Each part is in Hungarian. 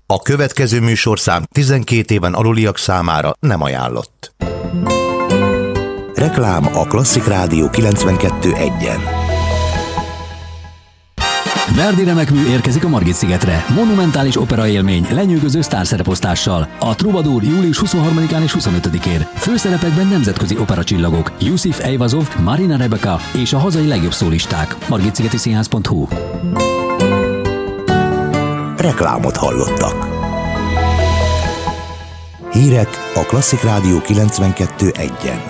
A következő műsorszám 12 éven aluliak számára nem ajánlott. Reklám a Klasszik Rádió 92.1-en. Verdi remekmű érkezik a Margit-szigetre. Monumentális operaélmény, lenyűgöző sztárszereposztással. A Troubadour július 23-án és 25-én. Főszerepekben nemzetközi operacsillagok. Yusif Eyvazov, Marina Rebeka és a hazai legjobb szólisták. margitszigetiszínház.hu. Reklámot hallottak. Hírek a Klasszik Rádió 92.1-en.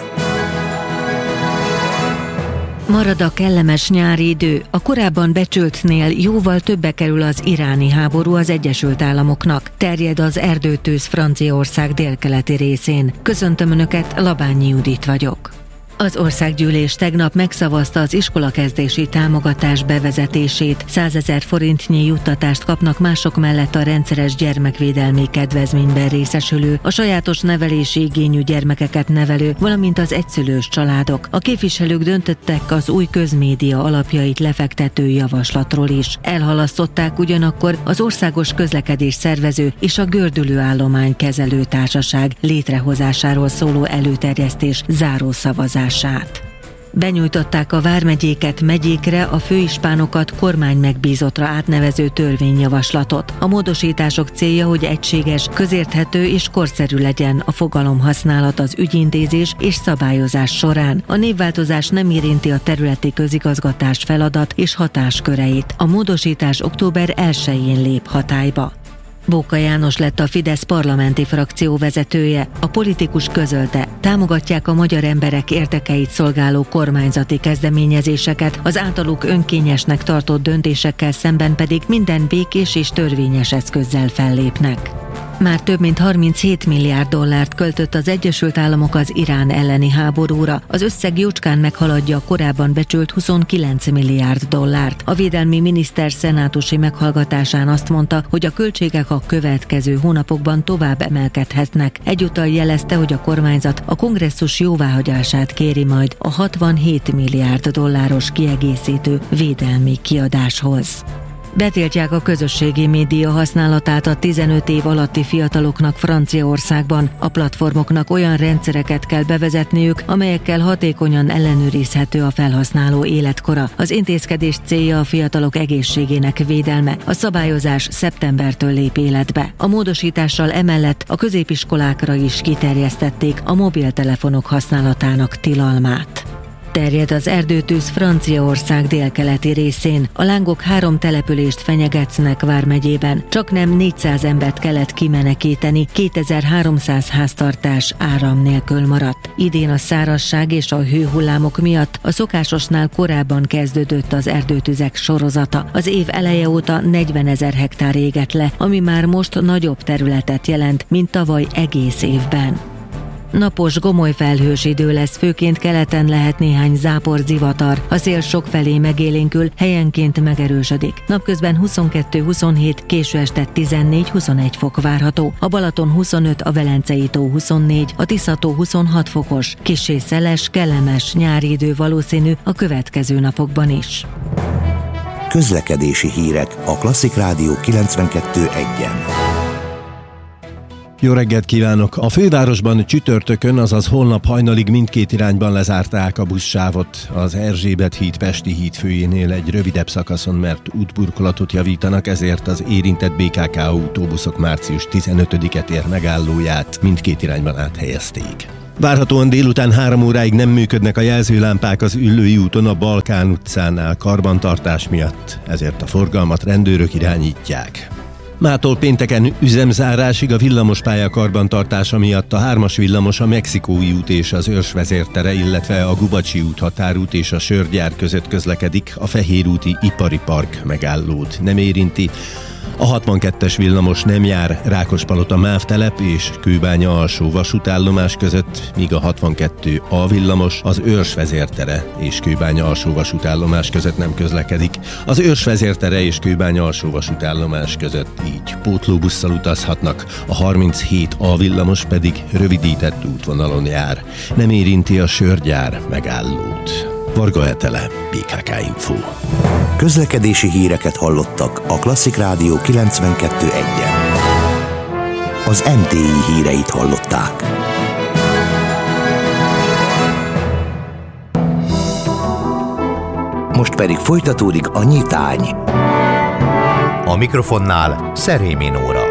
Marad a kellemes nyári idő. A korábban becsültnél jóval többe kerül az iráni háború az Egyesült Államoknak. Terjed az erdőtűz Franciaország délkeleti részén. Köszöntöm Önöket, Labányi Judit vagyok. Az országgyűlés tegnap megszavazta az iskolakezdési támogatás bevezetését. 100 000 forintnyi juttatást kapnak mások mellett a rendszeres gyermekvédelmi kedvezményben részesülő, a sajátos nevelési igényű gyermekeket nevelő, valamint az egyszülős családok. A képviselők döntöttek az új közmédia alapjait lefektető javaslatról is. Elhalasztották ugyanakkor az Országos Közlekedés Szervező és a Gördülőállomány Kezelő Társaság létrehozásáról szóló előterjesztés zárószavazását. Benyújtották a vármegyéket megyékre, a főispánokat kormány megbízottra átnevező törvényjavaslatot. A módosítások célja, hogy egységes, közérthető és korszerű legyen a fogalomhasználat az ügyintézés és szabályozás során. A névváltozás nem érinti a területi közigazgatás feladat és hatásköreit. A módosítás október 1-én lép hatályba. Bóka János lett a Fidesz parlamenti frakció vezetője. A politikus közölte, támogatják a magyar emberek érdekeit szolgáló kormányzati kezdeményezéseket, az általuk önkényesnek tartott döntésekkel szemben pedig minden békés és törvényes eszközzel fellépnek. Már több mint 37 milliárd dollárt költött az Egyesült Államok az Irán elleni háborúra. Az összeg jócskán meghaladja a korábban becsült 29 milliárd dollárt. A védelmi miniszter szenátusi meghallgatásán azt mondta, hogy a költségek a következő hónapokban tovább emelkedhetnek. Egyúttal jelezte, hogy a kormányzat a kongresszus jóváhagyását kéri majd a 67 milliárd dolláros kiegészítő védelmi kiadáshoz. Betiltják a közösségi média használatát a 15 év alatti fiataloknak Franciaországban. A platformoknak olyan rendszereket kell bevezetniük, amelyekkel hatékonyan ellenőrizhető a felhasználó életkora. Az intézkedés célja a fiatalok egészségének védelme. A szabályozás szeptembertől lép életbe. A módosítással emellett a középiskolákra is kiterjesztették a mobiltelefonok használatának tilalmát. Terjed az erdőtűz Franciaország délkeleti részén. A lángok 3 települést fenyegetnek vármegyében. Csaknem 400 embert kellett kimenekíteni, 2300 háztartás áram nélkül maradt. Idén a szárazság és a hőhullámok miatt a szokásosnál korábban kezdődött az erdőtüzek sorozata. Az év eleje óta 40 000 hektár égett le, ami már most nagyobb területet jelent, mint tavaly egész évben. Napos, gomoly felhős idő lesz, főként keleten lehet néhány zápor, zivatar. A szél sokfelé megélénkül, helyenként megerősödik. Napközben 22-27, késő este 14-21 fok várható. A Balaton 25, a Velencei tó 24, a Tisza-tó 26 fokos. Kissé szeles, kellemes nyári idő valószínű a következő napokban is. Közlekedési hírek a Klasszik Rádió 92.1-en. Jó reggelt kívánok! A fővárosban csütörtökön, azaz holnap hajnalig mindkét irányban lezárták a buszsávot. Az Erzsébet híd Pesti híd főjénél egy rövidebb szakaszon, mert útburkolatot javítanak, ezért az érintett BKK autóbuszok március 15-e tér megállóját mindkét irányban áthelyezték. Várhatóan délután 3 óráig nem működnek a jelzőlámpák az Üllői úton a Balkán utcánál karbantartás miatt, ezért a forgalmat rendőrök irányítják. Mától pénteken üzemzárásig a villamospálya karbantartása miatt a 3-as villamos a Mexikói út és az Őrs vezértere, illetve a Gubacsi út határút és a Sörgyár között közlekedik, a Fehérúti Ipari Park megállót nem érinti. A 62-es villamos nem jár Rákospalota MÁV telep és Kőbánya alsó vasútállomás között, míg a 62A villamos az Őrs vezértere és Kőbánya alsó vasútállomás között nem közlekedik. Az Őrs vezértere és Kőbánya alsó vasútállomás között így pótlóbusszal utazhatnak, a 37A villamos pedig rövidített útvonalon jár. Nem érinti a Sörgyár megállót. Varga Etele, BKK Info. Közlekedési híreket hallottak a Klasszik Rádió 92.1-en. az MTI híreit hallották. Most pedig folytatódik a nyitány. A mikrofonnál Szerémi Nóra.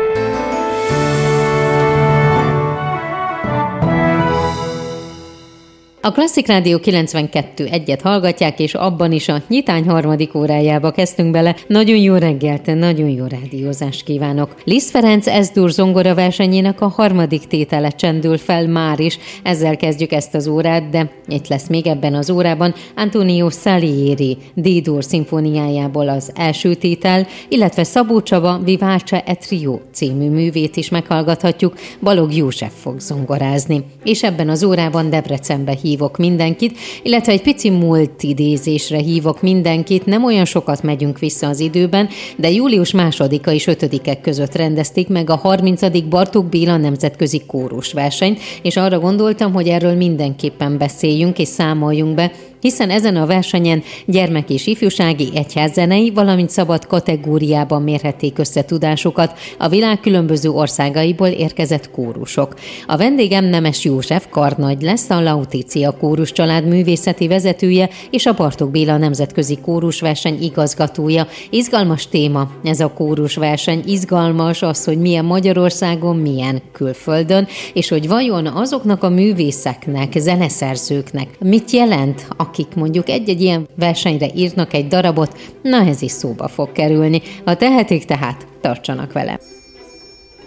A Klasszik Rádió 92.1-et hallgatják, és abban is a nyitány harmadik órájába kezdtünk bele. Nagyon jó reggelt, nagyon jó rádiózást kívánok. Liszt Ferenc S-dur zongora versenyének a harmadik tétele csendül fel már is. Ezzel kezdjük ezt az órát, de itt lesz még ebben az órában Antonio Salieri D-dur szimfóniájából az első tétel, illetve Szabó Csaba Vivace e Trio című művét is meghallgathatjuk. Balogh József fog zongorázni. És ebben az órában Debrecenbe hívok mindenkit, illetve egy pici múltidézésre hívok mindenkit. Nem olyan sokat megyünk vissza az időben, de július 2-a és 5-e között rendezték meg a 30. Bartók Béla nemzetközi kórusversenyt, és arra gondoltam, hogy erről mindenképpen beszéljünk és számoljunk be, hiszen ezen a versenyen gyermek- és ifjúsági, egyházzenei, valamint szabad kategóriában mérhették össze tudásukat a világ különböző országaiból érkezett kórusok. A vendégem Nemes József karnagy lesz, a Lautitia Kórus család művészeti vezetője és a Bartók Béla nemzetközi kórusverseny igazgatója. Izgalmas téma ez a kórusverseny, izgalmas az, hogy milyen Magyarországon, milyen külföldön, és hogy vajon azoknak a művészeknek, zeneszerzőknek mit jelent, akik mondjuk egy-egy ilyen versenyre írnak egy darabot, na ez is szóba fog kerülni. Ha tehetik, tehát tartsanak vele.